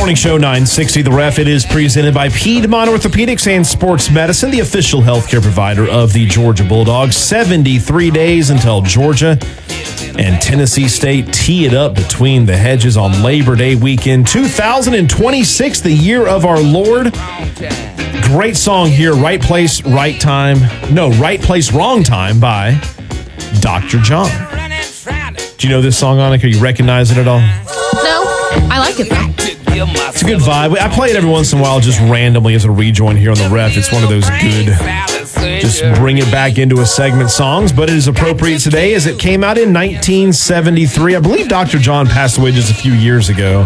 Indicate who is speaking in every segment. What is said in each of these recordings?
Speaker 1: Morning Show 960 The Ref. It is presented by Piedmont Orthopedics and Sports Medicine, the official healthcare provider of the Georgia Bulldogs. 73 days until Georgia and Tennessee State tee it up between the hedges on Labor Day weekend. 2026, the year of our Lord. Great song here, Right Place, Right Time. No, Right Place, Wrong Time by Dr. John. Do you know this song, Annika? You recognize it at all?
Speaker 2: No, I like it though.
Speaker 1: It's a good vibe. I play it every once in a while just randomly as a rejoin here on the Ref. It's one of those good, just bring it back into a segment songs, but it is appropriate today as it came out in 1973. I believe Dr. John passed away just a few years ago.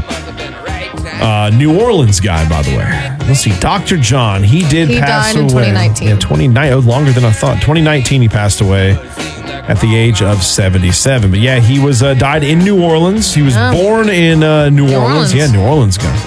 Speaker 1: New Orleans guy, by the way. Let's see, Dr. John, he pass
Speaker 2: died in
Speaker 1: away.
Speaker 2: 2019.
Speaker 1: Yeah, 29, longer than I thought. 2019 he passed away at the age of 77. But yeah, he was died in New Orleans. He was born in New Orleans. Yeah, New Orleans guy.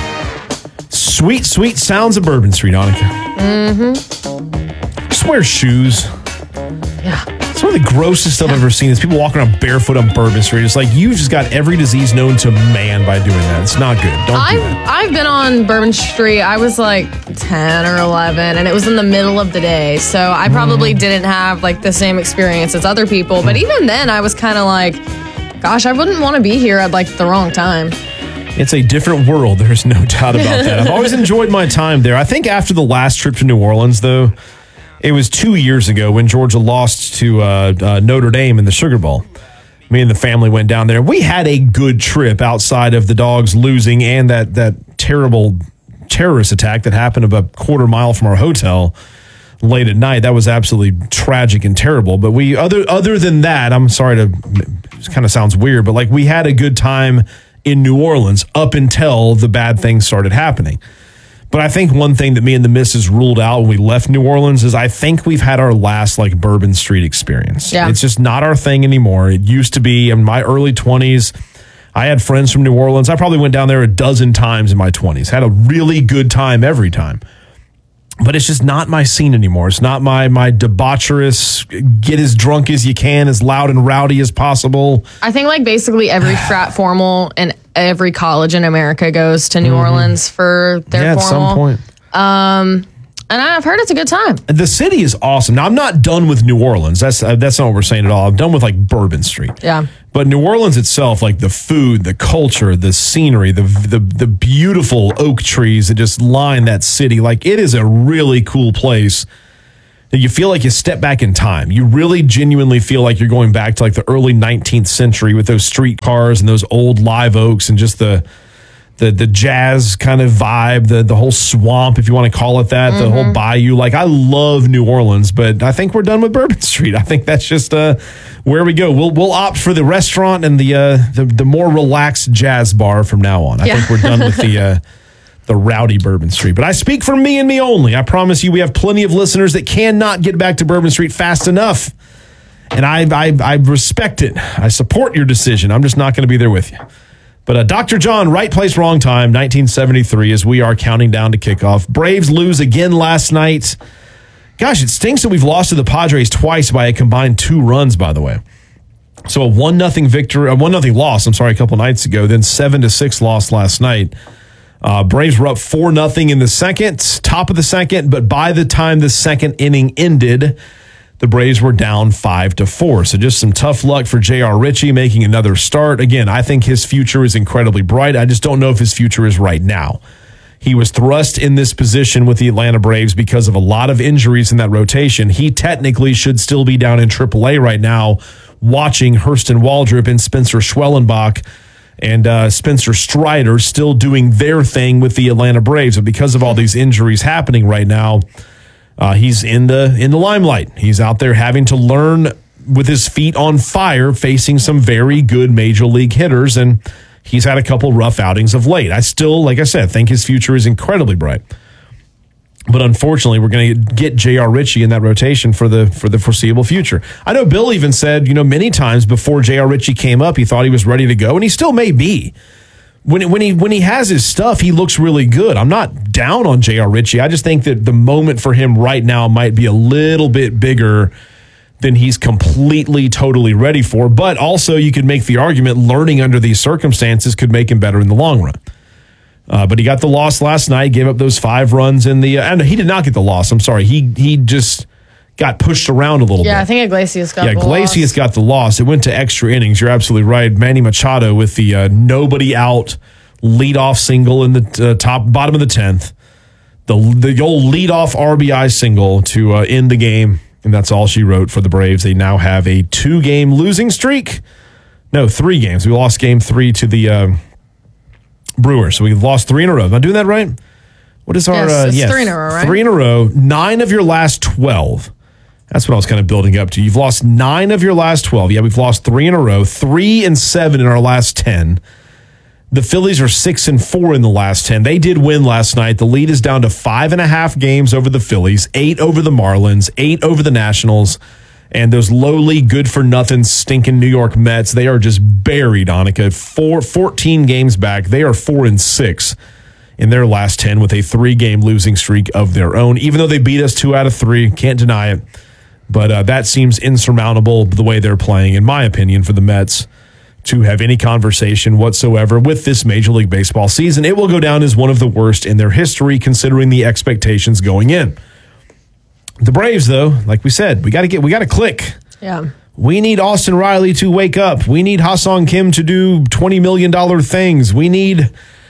Speaker 1: Sweet, sweet sounds of Bourbon Street, Annika. Mm-hmm. Just wear shoes.
Speaker 2: Yeah.
Speaker 1: It's one of the grossest stuff I've ever seen is people walking around barefoot on Bourbon Street. It's like you've just got every disease known to man by doing that. It's not good. Don't do that.
Speaker 2: I've been on Bourbon Street. I was like 10 or 11, and it was in the middle of the day. So I probably didn't have like the same experience as other people. But even then, I was kind of like, gosh, I wouldn't want to be here at like the wrong time.
Speaker 1: It's a different world. There's no doubt about that. I've always enjoyed my time there. I think after the last trip to New Orleans, though, it was 2 years ago when Georgia lost to Notre Dame in the Sugar Bowl. Me and the family went down there. We had a good trip outside of the Dogs losing and that terrible terrorist attack that happened about a quarter mile from our hotel late at night. That was absolutely tragic and terrible. But we other than that, I'm sorry to, it kind of sounds weird, but like we had a good time in New Orleans up until the bad things started happening. But I think one thing that me and the missus ruled out when we left New Orleans is I think we've had our last like Bourbon Street experience.
Speaker 2: Yeah.
Speaker 1: It's just not our thing anymore. It used to be in my early 20s. I had friends from New Orleans. I probably went down there a dozen times in my 20s. Had a really good time every time. But it's just not my scene anymore. It's not my debaucherous, get as drunk as you can, as loud and rowdy as possible.
Speaker 2: I think like basically every frat formal and every college in America goes to New Orleans for their formal.
Speaker 1: At some point.
Speaker 2: And I've heard it's a good time.
Speaker 1: The city is awesome. Now, I'm not done with New Orleans. That's not what we're saying at all. I'm done with like Bourbon Street.
Speaker 2: Yeah.
Speaker 1: But New Orleans itself, like the food, the culture, the scenery, the beautiful oak trees that just line that city, like it is a really cool place that you feel like you step back in time. You really genuinely feel like you're going back to like the early 19th century with those streetcars and those old live oaks and just the jazz kind of vibe, the whole swamp, if you want to call it that, the whole bayou. Like, I love New Orleans, but I think we're done with Bourbon Street. I think that's just where we go. We'll opt for the restaurant and the more relaxed jazz bar from now on. I think we're done with the rowdy Bourbon Street. But I speak for me and me only. I promise you we have plenty of listeners that cannot get back to Bourbon Street fast enough. And I respect it. I support your decision. I'm just not going to be there with you. But Dr. John, Right Place, Wrong Time, 1973, as we are counting down to kickoff. Braves lose again last night. Gosh, it stinks that we've lost to the Padres twice by a combined 2 runs, by the way. So a 1-0 victory, a 1-0 loss, a couple nights ago, then 7-6 loss last night. Braves were up 4-0 in the second, top of the second, but by the time the second inning ended, the Braves were down 5-4. So just some tough luck for J.R. Ritchie making another start. Again, I think his future is incredibly bright. I just don't know if his future is right now. He was thrust in this position with the Atlanta Braves because of a lot of injuries in that rotation. He technically should still be down in AAA right now watching Hurston Waldrop and Spencer Schwellenbach and Spencer Strider still doing their thing with the Atlanta Braves. But because of all these injuries happening right now, he's in the limelight. He's out there having to learn with his feet on fire, facing some very good major league hitters, and he's had a couple rough outings of late. I still, like I said, think his future is incredibly bright. But unfortunately, we're going to get J.R. Ritchie in that rotation for the foreseeable future. I know Bill even said, many times before J.R. Ritchie came up, he thought he was ready to go, and he still may be. When he has his stuff, he looks really good. I'm not down on J.R. Ritchie. I just think that the moment for him right now might be a little bit bigger than he's completely, totally ready for. But also, you could make the argument learning under these circumstances could make him better in the long run. But he got the loss last night, gave up those 5 runs in the and he did not get the loss. I'm sorry. He just got pushed around a little bit.
Speaker 2: Yeah, I think Iglesias got the loss.
Speaker 1: Iglesias got the loss. It went to extra innings. You're absolutely right. Manny Machado with the nobody out leadoff single in the bottom of the 10th. The old leadoff RBI single to end the game. And that's all she wrote for the Braves. They now have a 2-game losing streak. No, 3 games. We lost game 3 to the Brewers. So we've lost 3 in a row. Am I doing that right? What is our...
Speaker 2: Yes, 3 in a row, right?
Speaker 1: 3 in a row. 9 of your last 12. That's what I was kind of building up to. You've lost 9 of your last 12. Yeah, we've lost 3 in a row. 3 and 7 in our last 10. The Phillies are 6 and 4 in the last 10. They did win last night. The lead is down to 5.5 games over the Phillies, 8 over the Marlins, 8 over the Nationals, and those lowly, good-for-nothing, stinking New York Mets. They are just buried, Annika. 14 games back. They are 4 and 6 in their last 10 with a 3-game losing streak of their own. Even though they beat us 2 out of 3, can't deny it. But that seems insurmountable the way they're playing, in my opinion, for the Mets to have any conversation whatsoever with this Major League Baseball season. It will go down as one of the worst in their history, considering the expectations going in. The Braves, though, like we said, we got to click.
Speaker 2: Yeah.
Speaker 1: We need Austin Riley to wake up. We need Ha-Seong Kim to do $20 million things. We need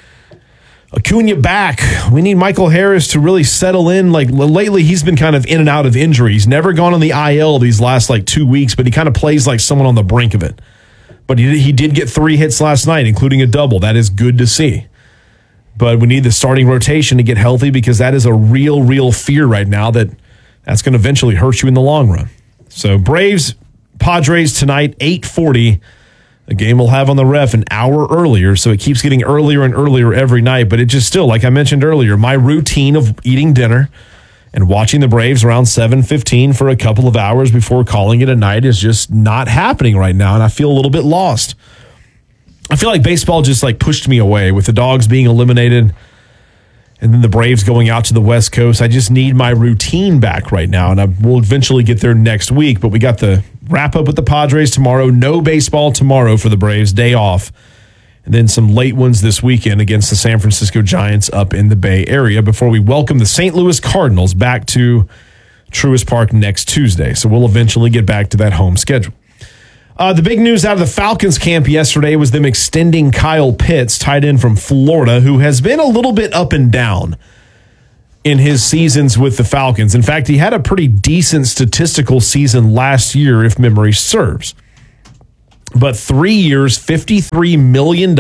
Speaker 1: Acuna back. We need Michael Harris to really settle in. Like lately, he's been kind of in and out of injury. He's never gone on the IL these last 2 weeks, but he kind of plays like someone on the brink of it. But he did get 3 hits last night, including a double. That is good to see. But we need the starting rotation to get healthy because that is a real fear right now that's going to eventually hurt you in the long run. So Braves, Padres tonight, 8:40. The game will have on the ref an hour earlier, so it keeps getting earlier and earlier every night. But it just still, like I mentioned earlier, my routine of eating dinner and watching the Braves around 7:15 for a couple of hours before calling it a night is just not happening right now, and I feel a little bit lost. I feel like baseball just pushed me away with the Dogs being eliminated and then the Braves going out to the West Coast. I just need my routine back right now, and I will eventually get there next week. But we got the wrap up with the Padres tomorrow. No baseball tomorrow for the Braves, day off. And then some late ones this weekend against the San Francisco Giants up in the Bay Area before we welcome the St. Louis Cardinals back to Truist Park next Tuesday. So we'll eventually get back to that home schedule. The big news out of the Falcons camp yesterday was them extending Kyle Pitts, tight end from Florida, who has been a little bit up and down in his seasons with the Falcons. In fact, he had a pretty decent statistical season last year, if memory serves. But 3 years, $53 million,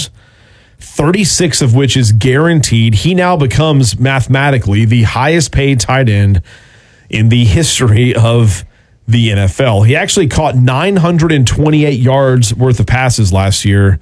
Speaker 1: 36 of which is guaranteed. He now becomes mathematically the highest paid tight end in the history of the NFL. He actually caught 928 yards worth of passes last year,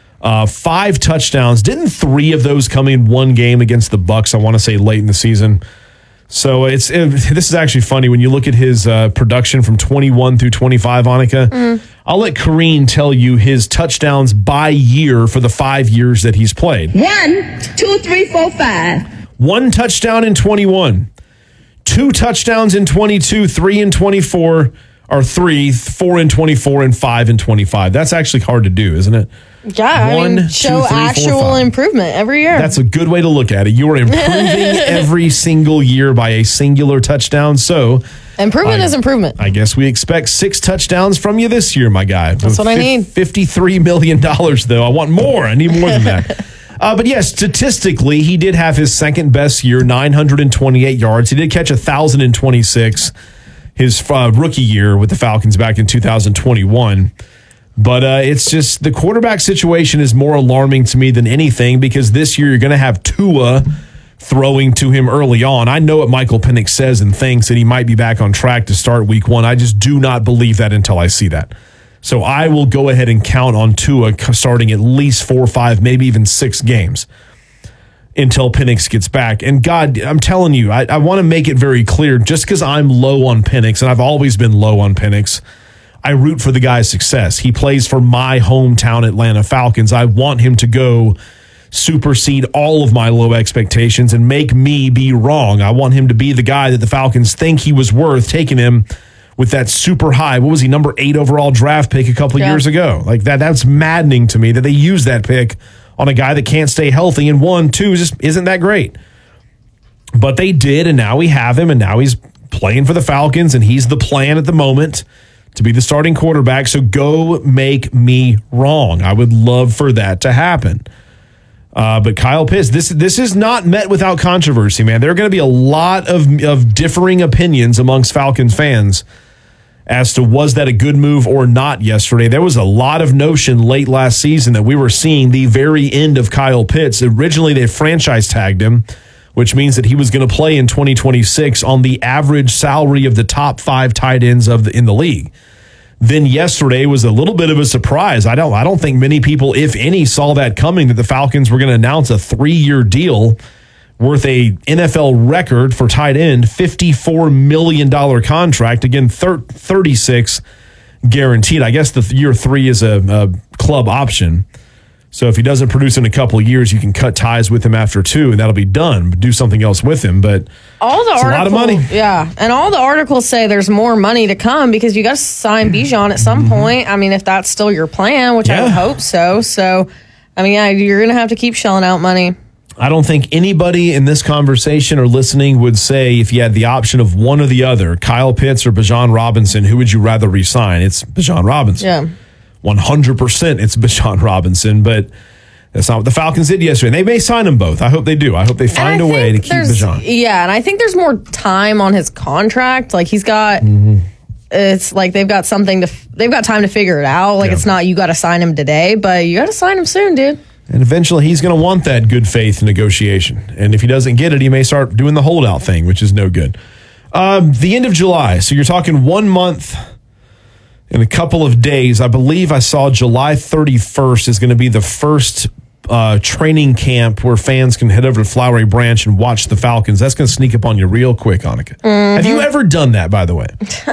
Speaker 1: 5 touchdowns. Didn't 3 of those come in one game against the Bucs, I want to say late in the season. So this is actually funny when you look at his production from 21 through 25, Annika. I'll let Kareen tell you his touchdowns by year for the 5 years that he's played.
Speaker 3: 1, 2, 3, 4, 5.
Speaker 1: 1 touchdown in 21. 2 touchdowns in 22, 3 in 24, or 3, 4 in 24, and 5 in 25. That's actually hard to do, isn't it?
Speaker 2: Yeah,
Speaker 1: 1, 2,
Speaker 2: show
Speaker 1: 3, 4,
Speaker 2: actual
Speaker 1: 5.
Speaker 2: improvement every year.
Speaker 1: That's a good way to look at it. You are improving every single year by a singular touchdown. So
Speaker 2: improvement is improvement.
Speaker 1: I guess we expect 6 touchdowns from you this year, my guy.
Speaker 2: That's what I need.
Speaker 1: $53 million, though. I want more. I need more than that. But yes, statistically, he did have his second best year, 928 yards. He did catch 1,026 his rookie year with the Falcons back in 2021. But it's just the quarterback situation is more alarming to me than anything because this year you're going to have Tua throwing to him early on. I know what Michael Penix says and thinks that he might be back on track to start week 1. I just do not believe that until I see that. So I will go ahead and count on Tua starting at least 4 or 5, maybe even 6 games until Penix gets back. And God, I'm telling you, I want to make it very clear, just because I'm low on Penix, and I've always been low on Penix, I root for the guy's success. He plays for my hometown Atlanta Falcons. I want him to go supersede all of my low expectations and make me be wrong. I want him to be the guy that the Falcons think he was worth, taking him with that super high, what was he, number 8 overall draft pick a couple of years ago? Like that's maddening to me that they used that pick on a guy that can't stay healthy, and 1-2 just isn't that great. But they did, and now we have him, and now he's playing for the Falcons, and he's the plan at the moment to be the starting quarterback. So go make me wrong. I would love for that to happen. But Kyle Pitts, this is not met without controversy, man. There are going to be a lot of differing opinions amongst Falcons fans as to was that a good move or not yesterday. There was a lot of notion late last season that we were seeing the very end of Kyle Pitts. Originally, they franchise tagged him, which means that he was going to play in 2026 on the average salary of the top 5 tight ends in the league. Then yesterday was a little bit of a surprise. I don't think many people, if any, saw that coming, that the Falcons were going to announce a 3-year deal worth a NFL record for tight end, $54 million contract. Again, 36 guaranteed. I guess the year 3 is a club option. So if he doesn't produce in a couple of years, you can cut ties with him after 2, and that'll be done. Do something else with him. But
Speaker 2: it's a lot of money. Yeah, and all the articles say there's more money to come because you got to sign Bijan at some point. I mean, if that's still your plan, which I would hope so. So, I mean, you're going to have to keep shelling out money.
Speaker 1: I don't think anybody in this conversation or listening would say if you had the option of one or the other, Kyle Pitts or Bijan Robinson, who would you rather re-sign? It's Bijan Robinson.
Speaker 2: Yeah.
Speaker 1: 100% it's Bijan Robinson, but that's not what the Falcons did yesterday. They may sign them both. I hope they do. I hope they find a way to keep Bijan.
Speaker 2: Yeah, and I think there's more time on his contract. Like he's got, it's like they've got time to figure it out. Like it's not you got to sign him today, but you got to sign him soon, dude.
Speaker 1: And eventually he's going to want that good faith negotiation. And if he doesn't get it, he may start doing the holdout thing, which is no good. The end of July. So you're talking 1 month in a couple of days. I believe I saw July 31st is going to be the first training camp where fans can head over to Flowery Branch and watch the Falcons. That's going to sneak up on you real quick, Annika. Have you ever done that, by the way?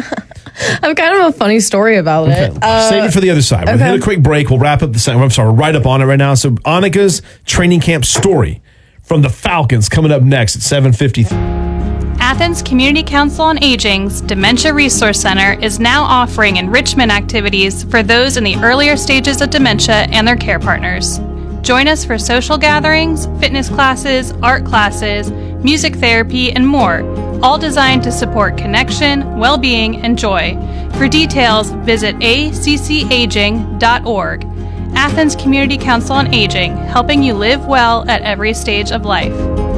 Speaker 2: I have kind of a funny story about it.
Speaker 1: Save it for the other side. We'll hit a quick break. We'll wrap up the segment. I'm sorry, we're right up on it right now. So Annika's training camp story from the Falcons coming up next at 7:50.
Speaker 4: Athens Community Council on Aging's Dementia Resource Center is now offering enrichment activities for those in the earlier stages of dementia and their care partners. Join us for social gatherings, fitness classes, art classes, music therapy, and more, all designed to support connection, well-being, and joy. For details, visit accaging.org. Athens Community Council on Aging, helping you live well at every stage of life.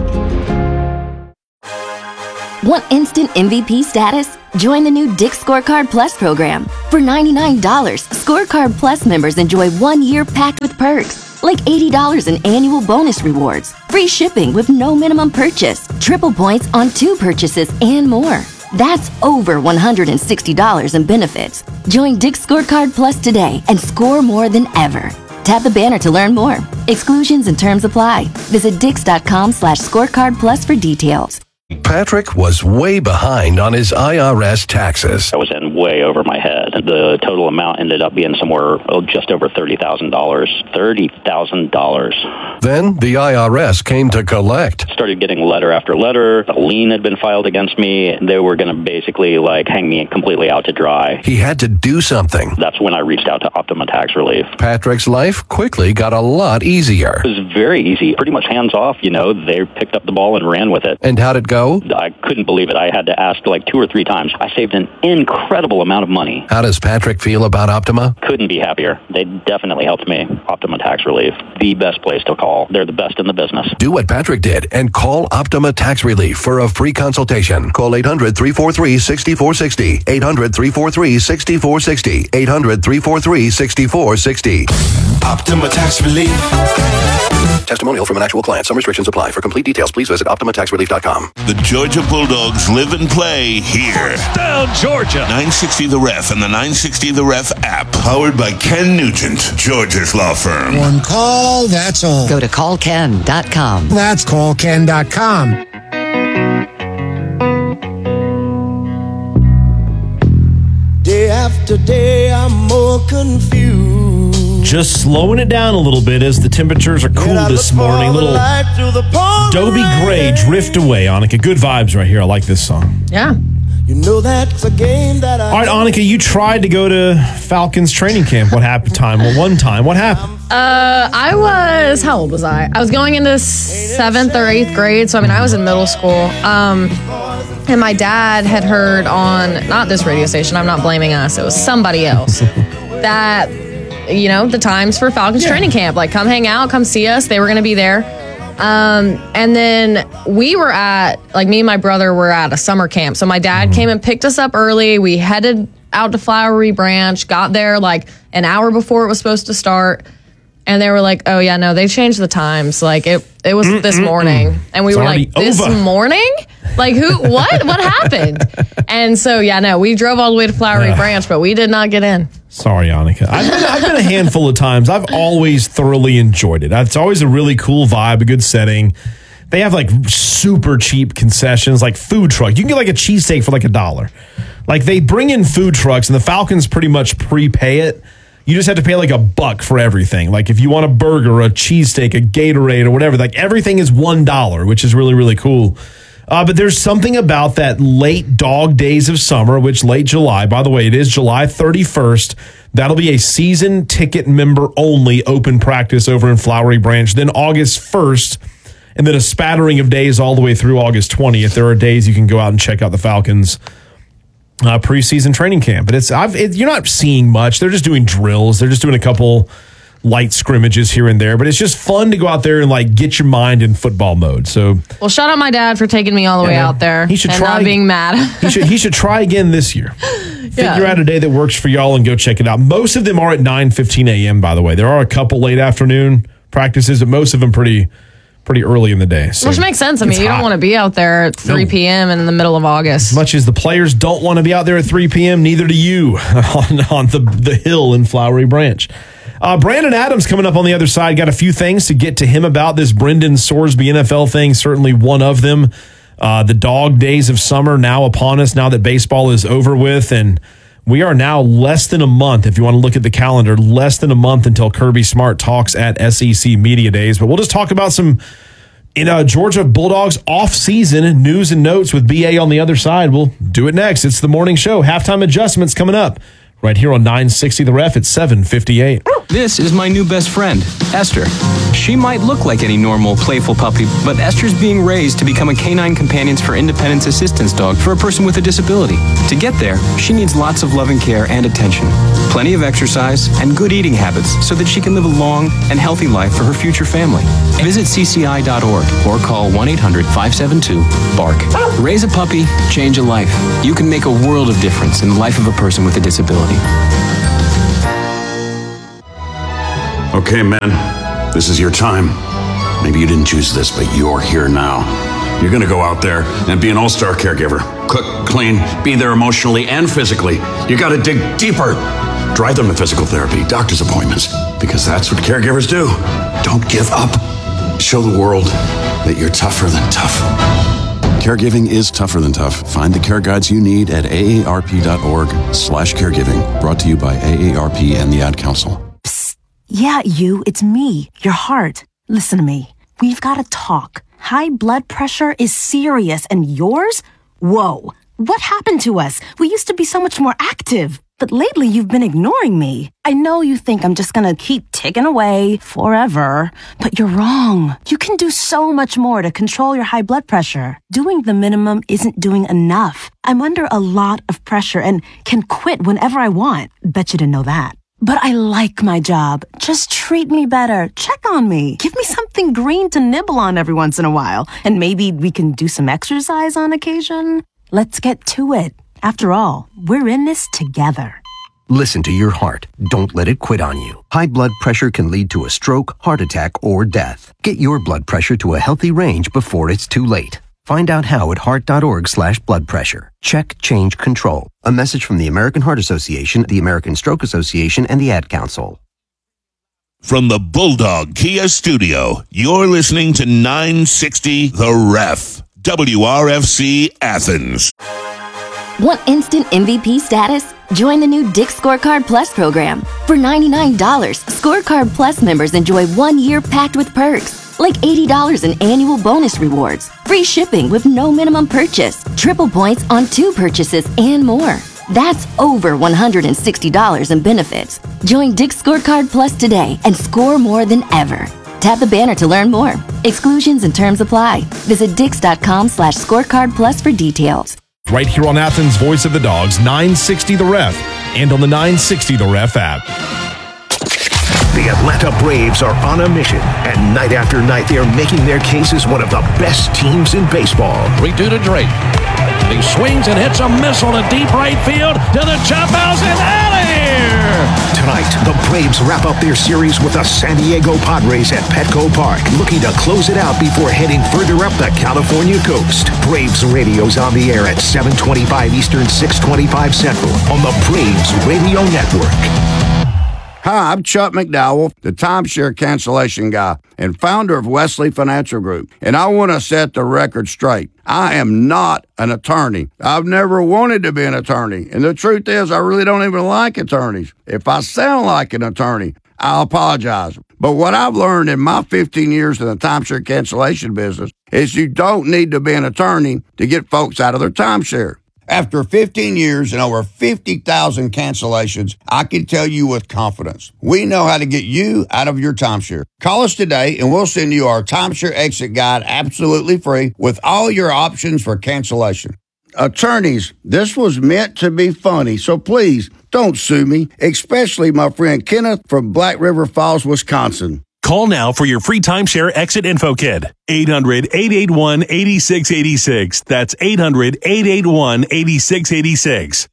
Speaker 5: Want instant MVP status? Join the new Dick's Scorecard Plus program. For $99, Scorecard Plus members enjoy 1 year packed with perks, like $80 in annual bonus rewards, free shipping with no minimum purchase, triple points on 2 purchases, and more. That's over $160 in benefits. Join Dick's Scorecard Plus today and score more than ever. Tap the banner to learn more. Exclusions and terms apply. Visit Dix.com/scorecard plus for details.
Speaker 6: Patrick was way behind on his IRS taxes.
Speaker 7: I was in way over my head. The total amount ended up being somewhere just over $30,000. $30,000.
Speaker 6: Then the IRS came to collect.
Speaker 7: Started getting letter after letter. A lien had been filed against me. They were going to basically hang me completely out to dry.
Speaker 6: He had to do something.
Speaker 7: That's when I reached out to Optima Tax Relief.
Speaker 6: Patrick's life quickly got a lot easier.
Speaker 7: It was very easy. Pretty much hands off, They picked up the ball and ran with it.
Speaker 6: And how'd it go?
Speaker 7: I couldn't believe it. I had to ask 2 or 3 times. I saved an incredible amount of money.
Speaker 6: How does Patrick feel about Optima?
Speaker 7: Couldn't be happier. They definitely helped me. Optima Tax Relief, the best place to call. They're the best in the business.
Speaker 6: Do what Patrick did and call Optima Tax Relief for a free consultation. Call 800-343-6460. 800-343-6460. 800-343-6460.
Speaker 8: Optima Tax Relief.
Speaker 6: Testimonial from an actual client. Some restrictions apply. For complete details, please visit OptimaTaxRelief.com.
Speaker 8: The Georgia Bulldogs live and play here.
Speaker 9: Down Georgia.
Speaker 8: 960 The Ref and the 960 The Ref app. Powered by Ken Nugent, Georgia's law firm.
Speaker 10: One call, that's all.
Speaker 11: Go to callken.com.
Speaker 10: That's callken.com.
Speaker 12: Day after day, I'm more confused.
Speaker 1: Just slowing it down a little bit as the temperatures are cool this morning. A little Dobie Gray, Drift Away, Annika. Good vibes right here. I like this song.
Speaker 2: Yeah.
Speaker 12: You know that's a game that I...
Speaker 1: All right, Annika, you tried to go to Falcons training camp. What happened? One time. What happened?
Speaker 2: How old was I? I was going into 7th or 8th grade, so I was in middle school. And my dad had heard on, not this radio station, I'm not blaming us, it was somebody else, that, the times for Falcons training camp, like come hang out, come see us, they were going to be there. And then we were me and my brother were at a summer camp. So my dad came and picked us up early. We headed out to Flowery Branch, got there like an hour before it was supposed to start. And they were like, oh yeah, no, they changed the times. Like it was this morning. And we were like, this morning? Like what happened? And so, we drove all the way to Flowery Branch, but we did not get in.
Speaker 1: Sorry, Annika. I've been a handful of times. I've always thoroughly enjoyed it. It's always a really cool vibe, a good setting. They have like super cheap concessions, like food truck. You can get like a cheesesteak for like $1. Like they bring in food trucks and the Falcons pretty much prepay it. You just have to pay like $1 for everything. Like if you want a burger, a cheesesteak, a Gatorade or whatever, like everything is $1, which is really, really cool. But there's something about that late dog days of summer, which late July, by the way, it is July 31st. That'll be a season ticket member only open practice over in Flowery Branch. Then August 1st, and then a spattering of days all the way through August 20th. There are days you can go out and check out the Falcons preseason training camp. But you're not seeing much. They're just doing drills. They're just doing a couple light scrimmages here and there, but it's just fun to go out there and like get your mind in football mode. So,
Speaker 2: well, shout out my dad for taking me all the way out there.
Speaker 1: He should
Speaker 2: and
Speaker 1: try
Speaker 2: not being mad.
Speaker 1: he should try again this year. Figure out a day that works for y'all and go check it out. Most of them are at 9:15 a.m. By the way, there are a couple late afternoon practices, but most of them pretty early in the day. So
Speaker 2: which makes sense. I mean, you don't want to be out there at 3 p.m. in the middle of August.
Speaker 1: As much as the players don't want to be out there at 3 p.m., neither do you on the hill in Flowery Branch. Brandon Adams coming up on the other side. Got a few things to get to him about this Brendan Sorsby NFL thing. Certainly one of them. The dog days of summer now upon us, now that baseball is over with. And we are now less than a month, if you want to look at the calendar, less than a month until Kirby Smart talks at SEC Media Days. But we'll just talk about some Georgia Bulldogs off-season news and notes with BA on the other side. We'll do it next. It's the morning show. Halftime adjustments coming up. Right here on 960 The Ref at 7:58.
Speaker 9: This is my new best friend, Esther. She might look like any normal, playful puppy, but Esther's being raised to become a canine companions for independence assistance dog for a person with a disability. To get there, she needs lots of loving care and attention, plenty of exercise, and good eating habits so that she can live a long and healthy life for her future family. Visit cci.org or call 1-800-572-BARK. Raise a puppy, change a life. You can make a world of difference in the life of a person with a disability.
Speaker 13: Okay, men, this is your time. Maybe you didn't choose this, but you're here now. You're going to go out there and be an all-star caregiver. Cook, clean, be there emotionally and physically. You got to dig deeper. Drive them to physical therapy, doctor's appointments, because that's what caregivers do. Don't give up. Show the world that you're tougher than tough. Caregiving is tougher than tough. Find the care guides you need at aarp.org/caregiving. Brought to you by AARP and the Ad Council.
Speaker 14: Psst. Yeah, it's me, your heart. Listen to me. We've got to talk. High blood pressure is serious, and yours? Whoa. What happened to us? We used to be so much more active. But lately, you've been ignoring me. I know you think I'm just gonna keep ticking away forever, but you're wrong. You can do so much more to control your high blood pressure. Doing the minimum isn't doing enough. I'm under a lot of pressure and can quit whenever I want. Bet you didn't know that. But I like my job. Just treat me better. Check on me. Give me something green to nibble on every once in a while. And maybe we can do some exercise on occasion. Let's get to it. After all, we're in this together.
Speaker 15: Listen to your heart. Don't let it quit on you. High blood pressure can lead to a stroke, heart attack, or death. Get your blood pressure to a healthy range before it's too late. Find out how at heart.org/blood pressure. Check, change, control. A message from the American Heart Association, the American Stroke Association, and the Ad Council.
Speaker 8: From the Bulldog Kia Studio, you're listening to 960 The Ref. WRFC Athens.
Speaker 5: Want instant MVP status? Join the new Dick's Scorecard Plus program. For $99, Scorecard Plus members enjoy 1 year packed with perks, like $80 in annual bonus rewards, free shipping with no minimum purchase, triple points on 2 purchases, and more. That's over $160 in benefits. Join Dick's Scorecard Plus today and score more than ever. Tap the banner to learn more. Exclusions and terms apply. Visit dix.com/scorecard plus for details.
Speaker 1: Right here on Athens' Voice of the Dogs, 960 The Ref, and on the 960 The Ref app.
Speaker 16: The Atlanta Braves are on a mission, and night after night they are making their case as one of the best teams in baseball.
Speaker 17: 3-2 to Drake. He swings and hits a missile to deep right field to the jump house and out of here.
Speaker 16: Tonight, the Braves wrap up their series with the San Diego Padres at Petco Park, looking to close it out before heading further up the California coast. Braves Radio's on the air at 7:25 Eastern, 6:25 Central on the Braves Radio Network.
Speaker 18: Hi, I'm Chuck McDowell, the timeshare cancellation guy and founder of Wesley Financial Group. And I want to set the record straight. I am not an attorney. I've never wanted to be an attorney. And the truth is, I really don't even like attorneys. If I sound like an attorney, I'll apologize. But what I've learned in my 15 years in the timeshare cancellation business is you don't need to be an attorney to get folks out of their timeshare. After 15 years and over 50,000 cancellations, I can tell you with confidence, we know how to get you out of your timeshare. Call us today and we'll send you our timeshare exit guide absolutely free with all your options for cancellation. Attorneys, this was meant to be funny, so please don't sue me, especially my friend Kenneth from Black River Falls, Wisconsin.
Speaker 19: Call now for your free timeshare exit info kit. 800-881-8686. That's 800-881-8686.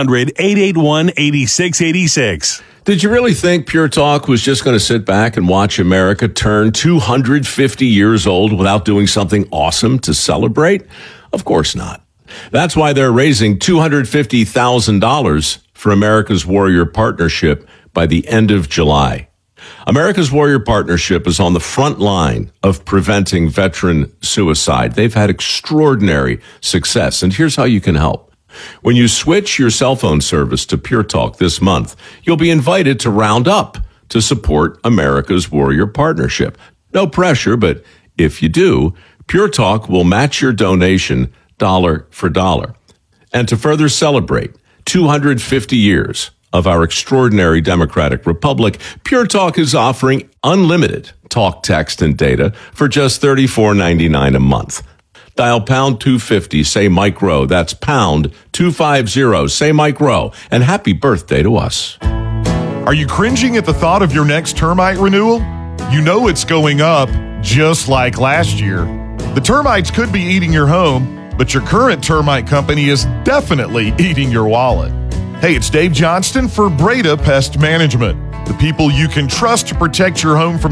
Speaker 19: 800-881-8686.
Speaker 20: Did you really think Pure Talk was just going to sit back and watch America turn 250 years old without doing something awesome to celebrate? Of course not. That's why they're raising $250,000 for America's Warrior Partnership by the end of July. America's Warrior Partnership is on the front line of preventing veteran suicide. They've had extraordinary success, and here's how you can help. When you switch your cell phone service to Pure Talk this month, you'll be invited to round up to support America's Warrior Partnership. No pressure, but if you do, Pure Talk will match your donation dollar for dollar. And to further celebrate 250 years of our extraordinary democratic republic, Pure Talk is offering unlimited talk, text, and data for just $34.99 a month. Dial pound 250, say Mike Rowe. That's pound 250, say Mike Rowe. And happy birthday to us.
Speaker 21: Are you cringing at the thought of your next termite renewal? You know it's going up, just like last year. The termites could be eating your home, but your current termite company is definitely eating your wallet. Hey, it's Dave Johnston for Breda Pest Management, the people you can trust to protect your home from